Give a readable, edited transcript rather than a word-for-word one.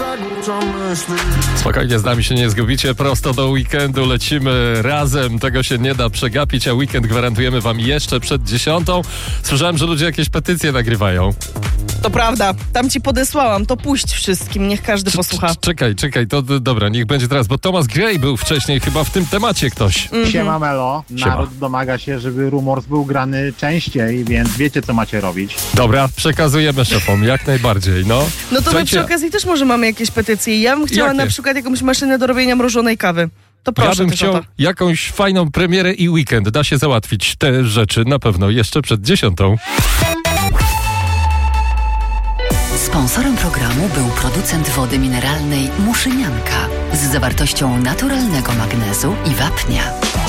Spokojnie, z nami się nie zgubicie, prosto do weekendu lecimy razem, tego się nie da przegapić, a weekend gwarantujemy wam jeszcze przed 10. Słyszałem, że ludzie jakieś petycje nagrywają. To prawda, tam ci podesłałam, to puść wszystkim, niech każdy posłucha. Czekaj, to dobra, niech będzie teraz, bo Thomas Gray był wcześniej chyba w tym temacie ktoś. Siema Melo, naród domaga się, żeby Rumors był grany częściej, więc wiecie co macie robić. Dobra, przekazujemy szefom, jak najbardziej, no. No to my Słuchajcie, przy okazji też może mamy jakieś petycje. Ja bym chciała Jakie? na przykład jakąś maszynę do robienia mrożonej kawy. To proszę ja bym też o chciał to. jakąś fajną premierę i weekend. Da się załatwić te rzeczy na pewno jeszcze przed 10. Sponsorem programu był producent wody mineralnej Muszynianka z zawartością naturalnego magnezu i wapnia.